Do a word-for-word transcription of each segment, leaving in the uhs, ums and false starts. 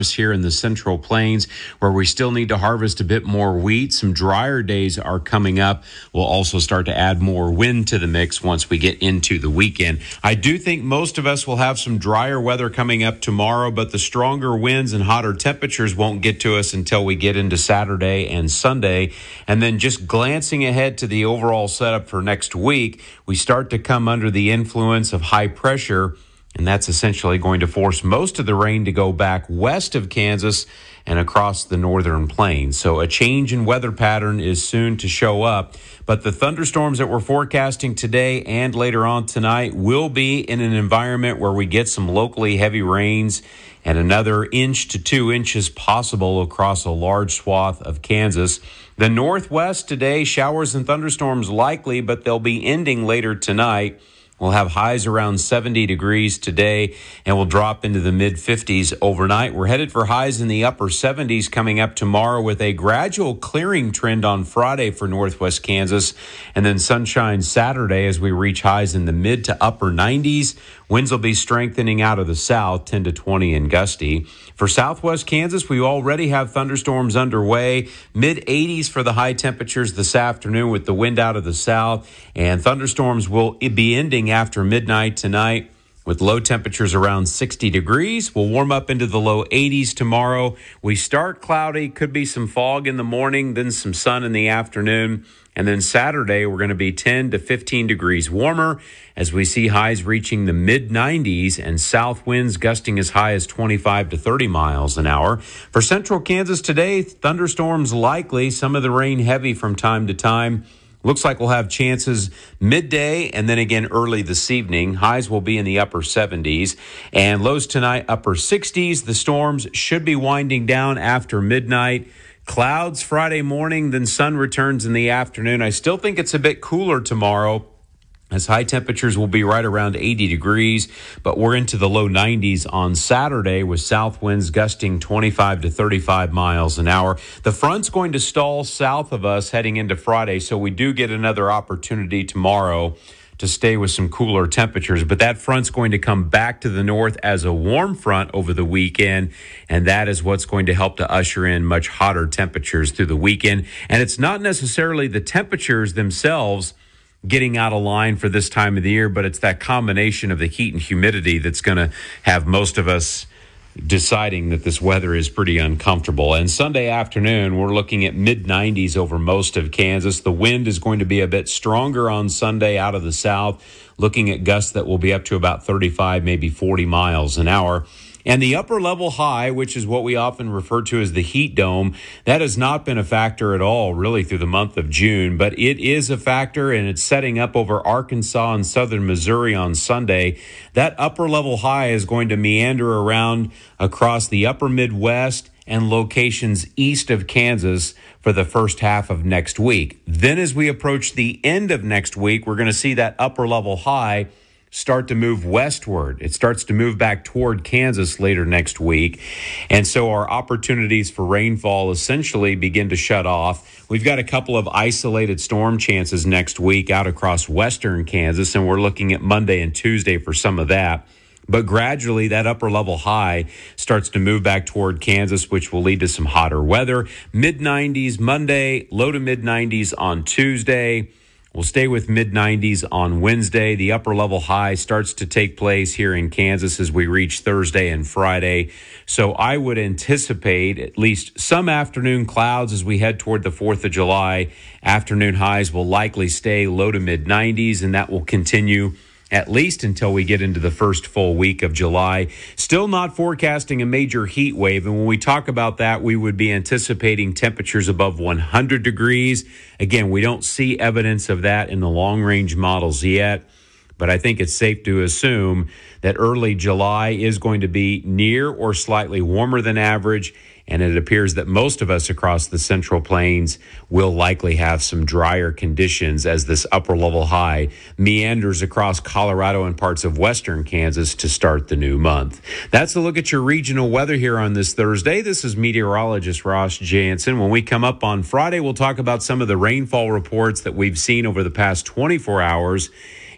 here in the Central Plains, where we still need to harvest a bit more wheat. Some drier days are coming up. We'll also start to add more wind to the mix once we get into the weekend. I do think most of us will have some drier weather coming up tomorrow, but the stronger winds and hotter temperatures won't get to us until we get into Saturday and Sunday. And then just glancing ahead to the overall setup for next week, we start to come under the influence of high pressure, and that's essentially going to force most of the rain to go back west of Kansas and across the northern plains. So a change in weather pattern is soon to show up. But the thunderstorms that we're forecasting today and later on tonight will be in an environment where we get some locally heavy rains and another inch to two inches possible across a large swath of Kansas. The northwest today, showers and thunderstorms likely, but they'll be ending later tonight. We'll have highs around seventy degrees today, and we'll drop into the mid fifties overnight. We're headed for highs in the upper seventies coming up tomorrow, with a gradual clearing trend on Friday for northwest Kansas, and then sunshine Saturday as we reach highs in the mid to upper nineties. Winds will be strengthening out of the south, ten to twenty and gusty. For southwest Kansas, we already have thunderstorms underway. mid eighties for the high temperatures this afternoon with the wind out of the south, and thunderstorms will be ending after midnight tonight with low temperatures around sixty degrees. We'll warm up into the low eighties tomorrow. We start cloudy, could be some fog in the morning, then some sun in the afternoon. And then Saturday, we're going to be ten to fifteen degrees warmer as we see highs reaching the mid nineties and south winds gusting as high as twenty-five to thirty miles an hour. For central Kansas today, thunderstorms likely, some of the rain heavy from time to time. Looks like we'll have chances midday and then again early this evening. Highs will be in the upper seventies and lows tonight upper sixties. The storms should be winding down after midnight. Clouds Friday morning, then sun returns in the afternoon. I still think it's a bit cooler tomorrow, as high temperatures will be right around eighty degrees, but we're into the low nineties on Saturday with south winds gusting twenty-five to thirty-five miles an hour. The front's going to stall south of us heading into Friday, so we do get another opportunity tomorrow to stay with some cooler temperatures, but that front's going to come back to the north as a warm front over the weekend, and that is what's going to help to usher in much hotter temperatures through the weekend. And it's not necessarily the temperatures themselves getting out of line for this time of the year, but it's that combination of the heat and humidity that's going to have most of us deciding that this weather is pretty uncomfortable. And Sunday afternoon, we're looking at mid nineties over most of Kansas. The wind is going to be a bit stronger on Sunday out of the south, looking at gusts that will be up to about thirty-five, maybe forty miles an hour. And the upper level high, which is what we often refer to as the heat dome, that has not been a factor at all really through the month of June, but it is a factor, and it's setting up over Arkansas and southern Missouri on Sunday. That upper level high is going to meander around across the upper Midwest and locations east of Kansas for the first half of next week. Then as we approach the end of next week, we're going to see that upper level high start to move westward. It starts to move back toward Kansas later next week. And so our opportunities for rainfall essentially begin to shut off. We've got a couple of isolated storm chances next week out across western Kansas, and we're looking at Monday and Tuesday for some of that. But gradually, that upper level high starts to move back toward Kansas, which will lead to some hotter weather. mid nineties Monday, low to mid nineties on Tuesday. We'll stay with mid nineties on Wednesday. The upper level high starts to take place here in Kansas as we reach Thursday and Friday. So I would anticipate at least some afternoon clouds as we head toward the fourth of July. Afternoon highs will likely stay low to mid nineties, and that will continue at least until we get into the first full week of July. Still not forecasting a major heat wave. And when we talk about that, we would be anticipating temperatures above one hundred degrees. Again, we don't see evidence of that in the long-range models yet. But I think it's safe to assume that early July is going to be near or slightly warmer than average. And it appears that most of us across the Central Plains will likely have some drier conditions as this upper level high meanders across Colorado and parts of western Kansas to start the new month. That's a look at your regional weather here on this Thursday. This is meteorologist Ross Jansen. When we come up on Friday, we'll talk about some of the rainfall reports that we've seen over the past twenty-four hours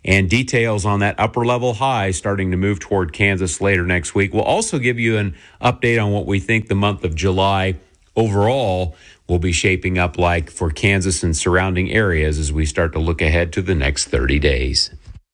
and details on that upper level high starting to move toward Kansas later next week. We'll also give you an update on what we think the month of July overall will be shaping up like for Kansas and surrounding areas as we start to look ahead to the next thirty days.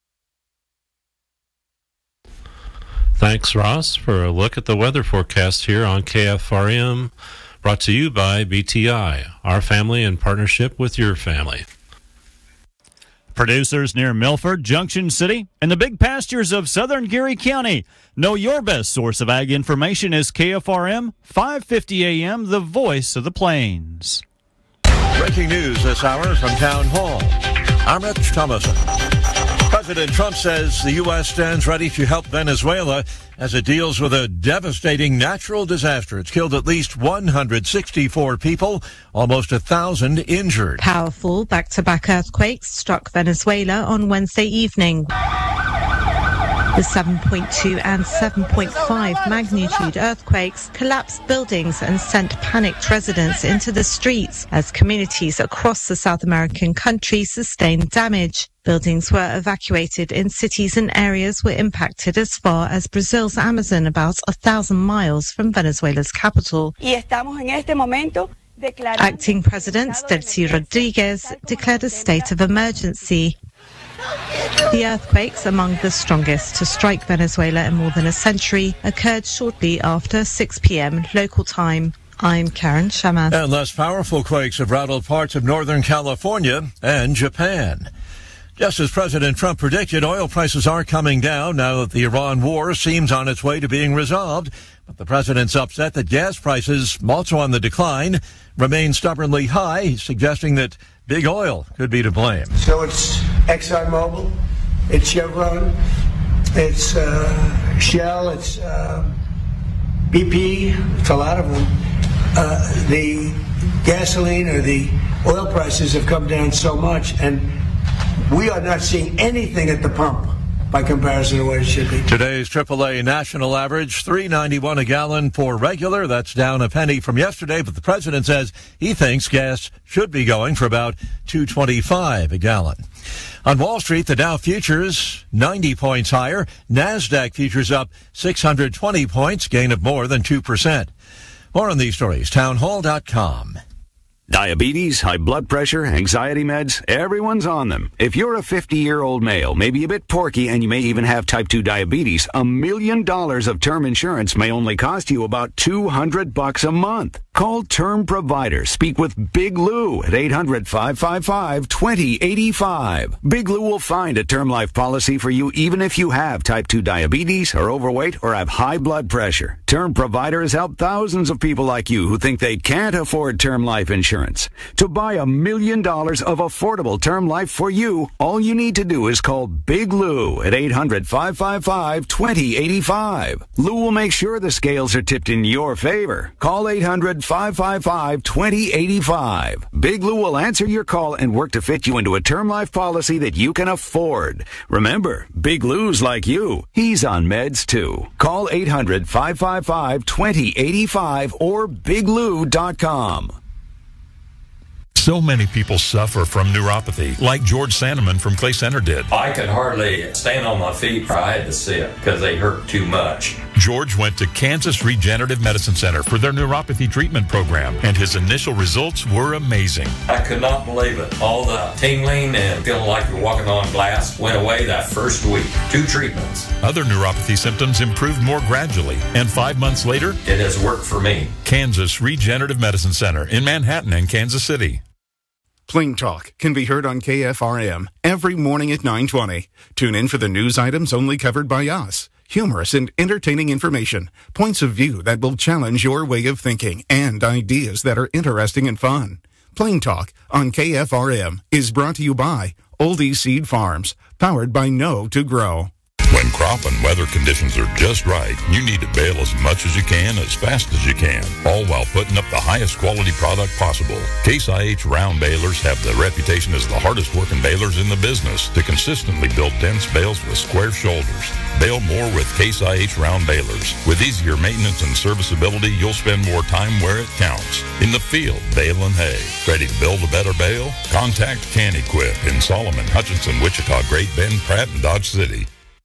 Thanks, Ross, for a look at the weather forecast here on K F R M, brought to you by B T I, our family in partnership with your family. Producers near Milford, Junction City, and the big pastures of southern Geary County. Know your best source of ag information is K F R M, five fifty A M, the voice of the plains. Breaking news this hour from Town Hall. I'm Rich Thomason. President Trump says the U S stands ready to help Venezuela as it deals with a devastating natural disaster. It's killed at least one hundred sixty-four people, almost a thousand injured. Powerful back-to-back earthquakes struck Venezuela on Wednesday evening. The seven point two and seven point five magnitude earthquakes collapsed buildings and sent panicked residents into the streets as communities across the South American country sustained damage. Buildings were evacuated in cities and areas were impacted as far as Brazil's Amazon, about a thousand miles from Venezuela's capital. Acting President Delcy Rodriguez declared a state of emergency. The earthquakes, among the strongest to strike Venezuela in more than a century, occurred shortly after six p.m. local time. I'm Karen Shamath. And less powerful quakes have rattled parts of Northern California and Japan. Just as President Trump predicted, oil prices are coming down now that the Iran war seems on its way to being resolved. But the president's upset that gas prices, also on the decline, remain stubbornly high. He's suggesting that big oil could be to blame. So it's ExxonMobil, it's Chevron, it's uh, Shell, it's uh, B P, it's a lot of them. Uh, the gasoline or the oil prices have come down so much, and we are not seeing anything at the pump by comparison to what it should be. Today's triple A national average, three ninety-one a gallon for regular. That's down a penny from yesterday, but the president says he thinks gas should be going for about two twenty-five a gallon. On Wall Street, the Dow futures ninety points higher. NASDAQ futures up six hundred twenty points, gain of more than two percent. More on these stories, townhall dot com. Diabetes, high blood pressure, anxiety meds, everyone's on them. If you're a fifty-year-old male, maybe a bit porky, and you may even have type two diabetes, a million dollars of term insurance may only cost you about two hundred bucks a month. Call Term Provider. Speak with Big Lou at eight hundred, five five five, two zero eight five. Big Lou will find a term life policy for you even if you have type two diabetes, are overweight, or have high blood pressure. Term Provider has helped thousands of people like you who think they can't afford term life insurance. To buy a million dollars of affordable term life for you, all you need to do is call Big Lou at eight hundred, five five five, two zero eight five. Lou will make sure the scales are tipped in your favor. Call eight hundred, five five five, two zero eight five. Big Lou will answer your call and work to fit you into a term life policy that you can afford. Remember, Big Lou's like you. He's on meds too. Call eight hundred, five five five, two zero eight five or big lou dot com. So many people suffer from neuropathy, like George Sandeman from Clay Center did. I could hardly stand on my feet. I had to sit because they hurt too much. George went to Kansas Regenerative Medicine Center for their neuropathy treatment program, and his initial results were amazing. I could not believe it. All the tingling and feeling like you're walking on glass went away that first week. Two treatments. Other neuropathy symptoms improved more gradually, and five months later, it has worked for me. Kansas Regenerative Medicine Center in Manhattan and Kansas City. Plain Talk can be heard on K F R M every morning at nine twenty. Tune in for the news items only covered by us. Humorous and entertaining information, points of view that will challenge your way of thinking, and ideas that are interesting and fun. Plain Talk on K F R M is brought to you by Oldie Seed Farms, powered by Know to Grow. When crop crop and weather conditions are just right, you need to bale as much as you can, as fast as you can, all while putting up the highest quality product possible. Case I H round balers have the reputation as the hardest working balers in the business to consistently build dense bales with square shoulders. Bale more with Case I H round balers. With easier maintenance and serviceability, you'll spend more time where it counts. In the field, baling hay. Ready to build a better bale? Contact Can Equip in Solomon, Hutchinson, Wichita, Great Bend, Pratt, and Dodge City.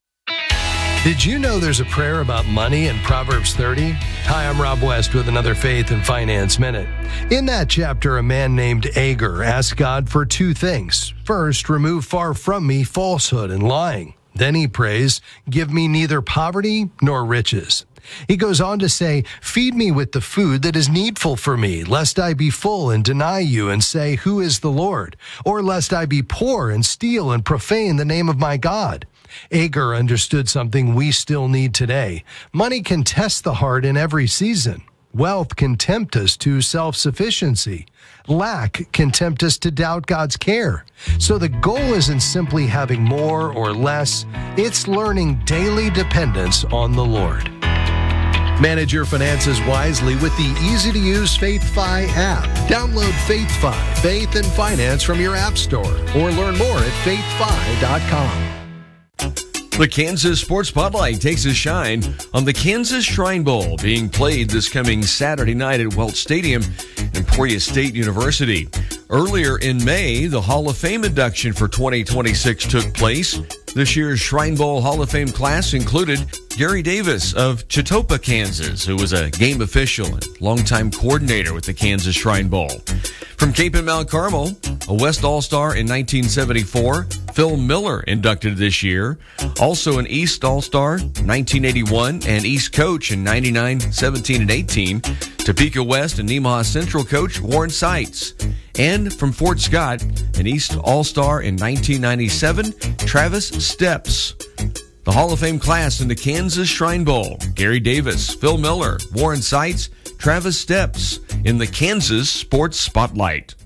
Did you know there's a prayer about money in Proverbs thirty? Hi, I'm Rob West with another Faith and Finance Minute. In that chapter, a man named Agur asked God for two things. First, remove far from me falsehood and lying. Then he prays, give me neither poverty nor riches. He goes on to say, feed me with the food that is needful for me, lest I be full and deny you and say, who is the Lord? Or lest I be poor and steal and profane the name of my God. Agur understood something we still need today. Money can test the heart in every season. Wealth can tempt us to self-sufficiency. Lack can tempt us to doubt God's care. So the goal isn't simply having more or less. It's learning daily dependence on the Lord. Manage your finances wisely with the easy-to-use FaithFi app. Download FaithFi, Faith and Finance from your app store, or learn more at faith fi dot com. The Kansas Sports Spotlight takes a shine on the Kansas Shrine Bowl being played this coming Saturday night at Welch Stadium and Emporia State University. Earlier in May, the Hall of Fame induction for twenty twenty-six took place. This year's Shrine Bowl Hall of Fame class included Gary Davis of Chitopa, Kansas, who was a game official and longtime coordinator with the Kansas Shrine Bowl. From Cape and Mount Carmel, a West All-Star in nineteen seventy-four, Phil Miller inducted this year. Also an East All-Star, nineteen eighty-one, and East Coach in ninety-nine, seventeen, and eighteen. Topeka West and Nemaha Central coach Warren Seitz. And from Fort Scott, an East All-Star in nineteen ninety-seven, Travis Steps. The Hall of Fame class in the Kansas Shrine Bowl, Gary Davis, Phil Miller, Warren Seitz, Travis Steps in the Kansas Sports Spotlight.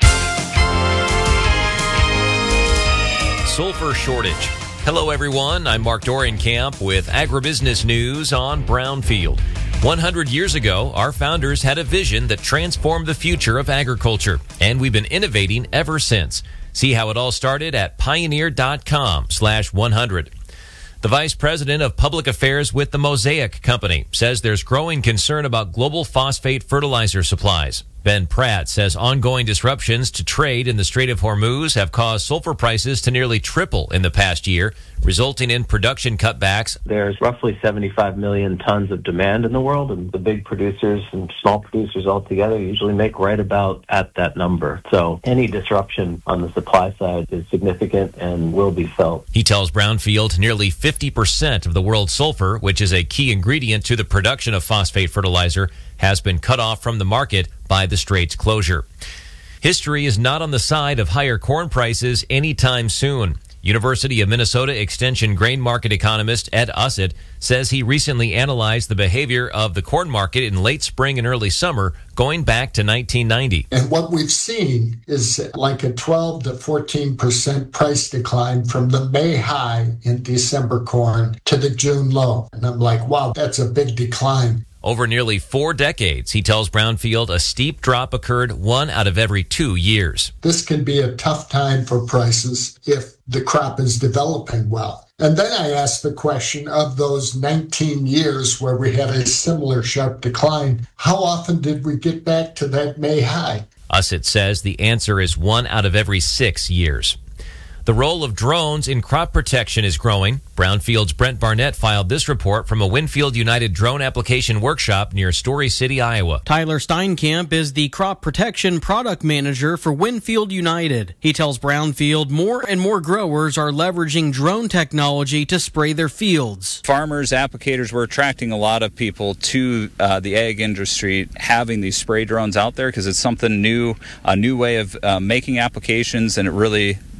Sulfur shortage. Hello, everyone. I'm Mark Dorian-Camp with Agribusiness News on Brownfield. one hundred years ago, our founders had a vision that transformed the future of agriculture, and we've been innovating ever since. See how it all started at pioneer.com slash 100. The Vice President of Public Affairs with the Mosaic Company says there's growing concern about global phosphate fertilizer supplies. Ben Pratt says ongoing disruptions to trade in the Strait of Hormuz have caused sulfur prices to nearly triple in the past year, resulting in production cutbacks. There's roughly seventy-five million tons of demand in the world, and the big producers and small producers all together usually make right about at that number. So any disruption on the supply side is significant and will be felt. He tells Brownfield nearly fifty percent of the world's sulfur, which is a key ingredient to the production of phosphate fertilizer, has been cut off from the market by the Strait's closure. History is not on the side of higher corn prices anytime soon. University of Minnesota Extension grain market economist Ed Ussett says he recently analyzed the behavior of the corn market in late spring and early summer going back to nineteen ninety. And what we've seen is like a twelve to fourteen percent price decline from the May high in December corn to the June low. And I'm like, wow, that's a big decline. Over nearly four decades, he tells Brownfield, a steep drop occurred one out of every two years. This can be a tough time for prices if the crop is developing well. And then I asked the question of those nineteen years where we had a similar sharp decline, how often did we get back to that May high? Ussett says the answer is one out of every six years. The role of drones in crop protection is growing. Brownfield's Brent Barnett filed this report from a Winfield United drone application workshop near Story City, Iowa. Tyler Steinkamp is the crop protection product manager for Winfield United. He tells Brownfield more and more growers are leveraging drone technology to spray their fields. Farmers, applicators, were attracting a lot of people to uh, the ag industry, having these spray drones out there because it's something new, a new way of uh, making applications, and it really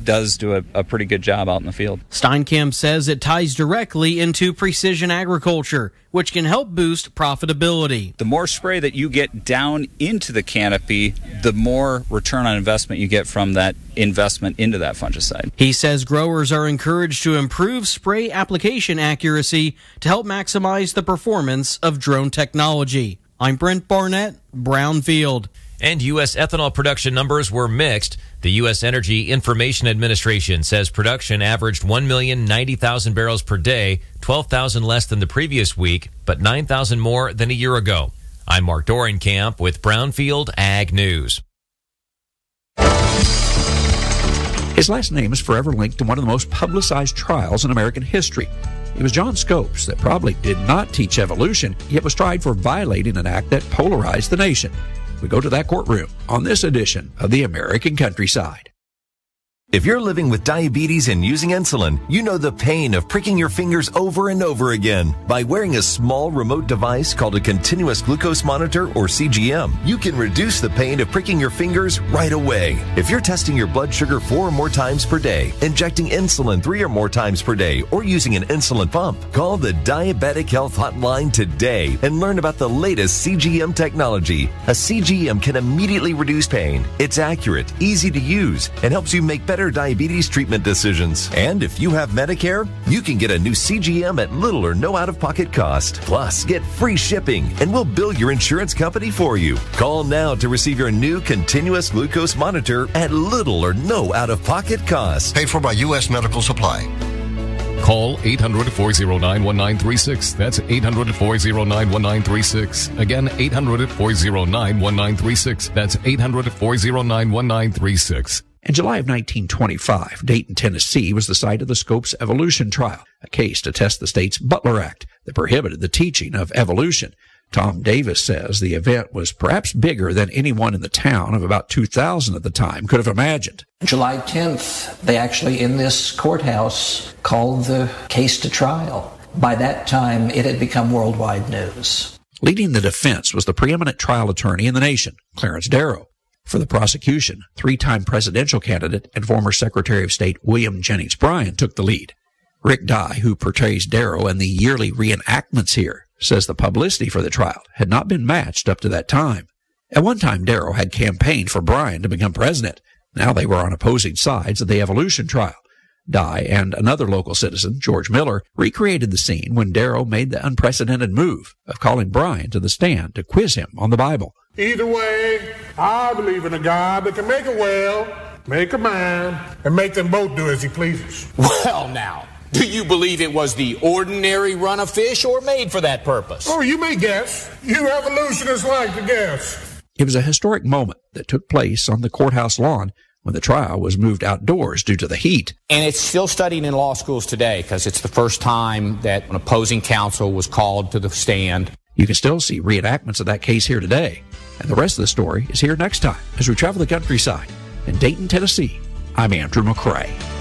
does do a, a pretty good job out in the field. Steinkamp says it ties directly into precision agriculture, which can help boost profitability. The more spray that you get down into the canopy, the more return on investment you get from that investment into that fungicide. He says growers are encouraged to improve spray application accuracy to help maximize the performance of drone technology. I'm Brent Barnett, Brownfield. And U S ethanol production numbers were mixed. The U S Energy Information Administration says production averaged one million ninety thousand barrels per day, twelve thousand less than the previous week, but nine thousand more than a year ago. I'm Mark Dorenkamp with Brownfield Ag News. His last name is forever linked to one of the most publicized trials in American history. It was John Scopes that probably did not teach evolution, yet was tried for violating an act that polarized the nation. We go to that courtroom on this edition of the American Countryside. If you're living with diabetes and using insulin, you know the pain of pricking your fingers over and over again. By wearing a small remote device called a continuous glucose monitor, or C G M, you can reduce the pain of pricking your fingers right away. If you're testing your blood sugar four or more times per day, injecting insulin three or more times per day, or using an insulin pump, call the Diabetic Health Hotline today and learn about the latest C G M technology. A C G M can immediately reduce pain. It's accurate, easy to use, and helps you make better diabetes treatment decisions. And if you have Medicare, you can get a new C G M at little or no out-of-pocket cost. Plus, get free shipping, and we'll bill your insurance company for you. Call now to receive your new continuous glucose monitor at little or no out-of-pocket cost. Paid for by U S Medical Supply. Call eight hundred, four oh nine, one nine three six. That's eight hundred, four oh nine, one nine three six. Again, eight hundred, four oh nine, one nine three six. That's eight hundred, four oh nine, one nine three six. In July of nineteen twenty-five, Dayton, Tennessee was the site of the Scopes evolution trial, a case to test the state's Butler Act that prohibited the teaching of evolution. Tom Davis says the event was perhaps bigger than anyone in the town of about two thousand at the time could have imagined. July tenth, they actually, in this courthouse, called the case to trial. By that time, it had become worldwide news. Leading the defense was the preeminent trial attorney in the nation, Clarence Darrow. For the prosecution, three-time presidential candidate and former Secretary of State William Jennings Bryan took the lead. Rick Dye, who portrays Darrow in the yearly reenactments here, says the publicity for the trial had not been matched up to that time. At one time, Darrow had campaigned for Bryan to become president. Now they were on opposing sides of the evolution trial. Dye and another local citizen, George Miller, recreated the scene when Darrow made the unprecedented move of calling Bryan to the stand to quiz him on the Bible. Either way, I believe in a God that can make a well, make a man, and make them both do as he pleases. Well, now, do you believe it was the ordinary run of fish or made for that purpose? Oh, you may guess. You evolutionists like to guess. It was a historic moment that took place on the courthouse lawn when the trial was moved outdoors due to the heat. And it's still studied in law schools today because it's the first time that an opposing counsel was called to the stand. You can still see reenactments of that case here today. And the rest of the story is here next time as we travel the countryside. In Dayton, Tennessee, I'm Andrew McCrae.